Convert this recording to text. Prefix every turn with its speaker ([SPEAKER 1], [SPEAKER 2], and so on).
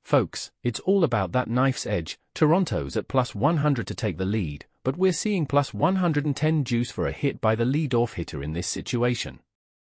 [SPEAKER 1] Folks, it's all about that knife's edge. Toronto's at plus 100 to take the lead, but we're seeing plus 110 juice for a hit by the leadoff hitter in this situation.